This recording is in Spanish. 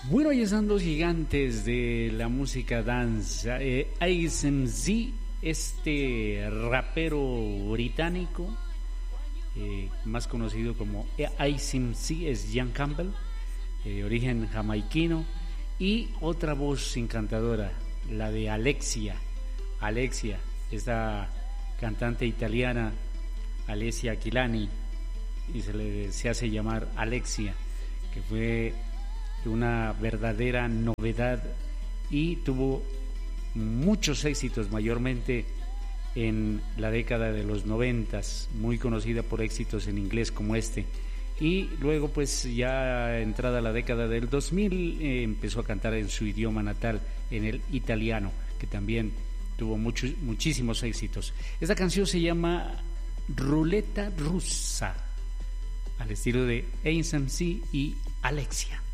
Bueno, ahí están dos gigantes de la música danza. ASMZ, este rapero británico, más conocido como ASMZ, es Ian Campbell, origen jamaiquino, y otra voz encantadora, la de Alexia, esta cantante italiana, Alessia Aquilani, y se hace llamar Alexia, que fue una verdadera novedad y tuvo muchos éxitos, mayormente en la década de los 90, muy conocida por éxitos en inglés como este, y luego pues ya entrada la década del 2000 empezó a cantar en su idioma natal, en el italiano, que también tuvo muchísimos éxitos. Esta canción se llama Ruleta Rusa, al estilo de ASMZ y Alexia.